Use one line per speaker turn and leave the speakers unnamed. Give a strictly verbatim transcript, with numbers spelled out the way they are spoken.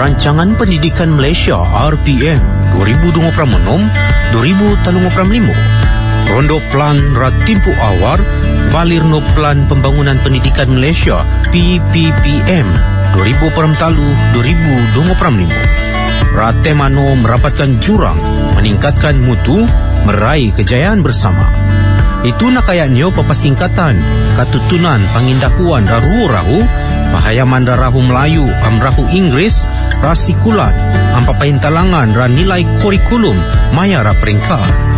Rancangan Pendidikan Malaysia R P M dua ribu dua puluh enam - dua ribu tiga puluh lima. Rondo Plan Ratimpu Awar Valirno Plan Pembangunan Pendidikan Malaysia P P P M dua ribu dua puluh - dua ribu dua puluh lima. Ratemano merapatkan jurang, meningkatkan mutu, meraih kejayaan bersama. Itu nakayaknya papasingkatan katutunan pangindahuan rahu-rahu Bahayaman Rahu Melayu Amrahu Inggeris Rasikulan Ampapain Talangan Ra Nilai Kurikulum Maya Ra Peringkat.